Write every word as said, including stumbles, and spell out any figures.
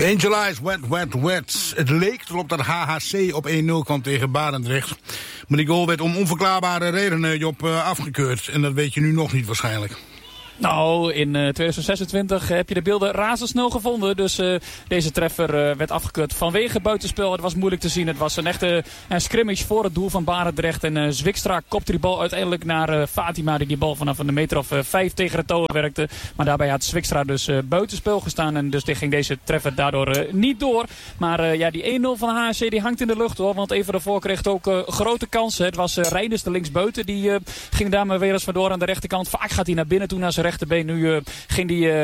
Angel Eyes, wet, wet, wet. Het leek erop dat H H C op één nul kwam tegen Barendrecht. Maar die goal werd om onverklaarbare redenen, Job, afgekeurd. En dat weet je nu nog niet waarschijnlijk. Nou, in uh, tweeduizend zesentwintig heb je de beelden razendsnel gevonden. Dus uh, deze treffer uh, werd afgekeurd vanwege buitenspel. Het was moeilijk te zien. Het was een echte uh, scrimmage voor het doel van Barendrecht. En uh, Zwikstra kopte die bal uiteindelijk naar uh, Fatima. Die die bal vanaf een meter of uh, vijf tegen de toon werkte. Maar daarbij had Zwikstra dus uh, buitenspel gestaan. En dus ging deze treffer daardoor uh, niet door. Maar uh, ja, die één nul van H C die hangt in de lucht hoor. Want even daarvoor kreeg ook uh, grote kansen. Het was uh, Reinders de linksbuiten. Die uh, ging daar maar weer eens vandoor aan de rechterkant. Vaak gaat hij naar binnen toe naar zijn rechterbeen. Nu uh, ging die... Uh,